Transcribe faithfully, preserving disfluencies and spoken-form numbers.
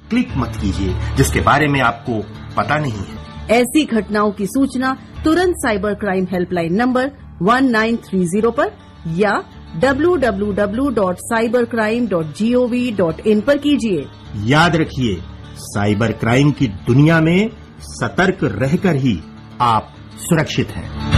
Click मत कीजिए जिसके बारे में आपको पता नहीं है। ऐसी घटनाओं की सूचना तुरंत cyber crime helpline number one nine three zero पर या W W W dot cyber crime dot G O V dot in पर कीजिए। याद रखिए, साइबर क्राइम की दुनिया में सतर्क रहकर ही आप सुरक्षित हैं।